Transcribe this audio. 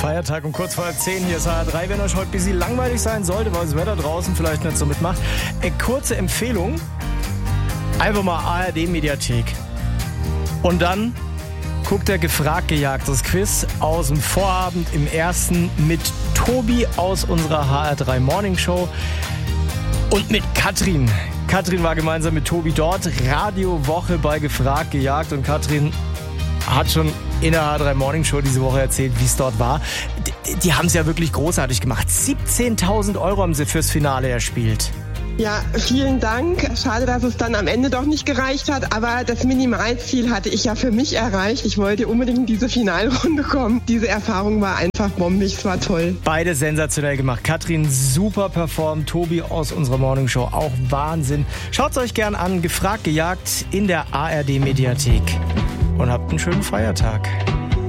Feiertag um kurz vor 10 hier ist HR3. Wenn euch heute ein bisschen langweilig sein sollte, weil das Wetter draußen vielleicht nicht so mitmacht. Kurze Empfehlung. Einfach mal ARD-Mediathek. Und dann guckt der gefragt gejagt, das Quiz aus dem Vorabend im ersten mit Tobi aus unserer HR3 Morning Show und mit Katrin. Katrin war gemeinsam mit Tobi dort. Radiowoche bei Gefragt gejagt und Katrin hat schon in der HR3 Morning Show diese Woche erzählt, wie es dort war. Die haben es ja wirklich großartig gemacht. 17.000 € haben sie fürs Finale erspielt. Ja, vielen Dank. Schade, dass es dann am Ende doch nicht gereicht hat, aber das Minimalziel hatte ich ja für mich erreicht. Ich wollte unbedingt in diese Finalrunde kommen. Diese Erfahrung war einfach bombig, es war toll. Beide sensationell gemacht. Katrin super performt, Tobi aus unserer Morning Show auch Wahnsinn. Schaut's euch gern an, Gefragt gejagt in der ARD Mediathek und habt einen schönen Feiertag.